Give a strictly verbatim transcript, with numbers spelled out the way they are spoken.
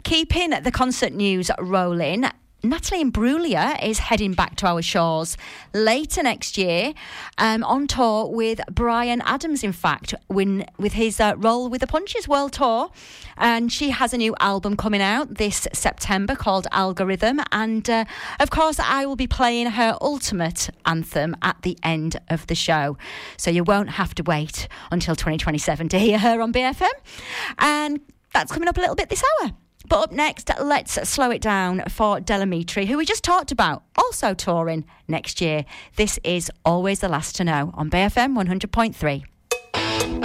Keeping the concert news rolling, Natalie Imbruglia is heading back to our shores later next year, um, on tour with Bryan Adams, in fact, when, with his uh, Roll with the Punches World Tour. And she has a new album coming out this September called Algorithm. And, uh, of course, I will be playing her ultimate anthem at the end of the show. So you won't have to wait until twenty twenty-seven to hear her on B F M. And that's coming up a little bit this hour. But up next, let's slow it down for Del Amitri, who we just talked about, also touring next year. This is Always the Last to Know on B F M one hundred point three.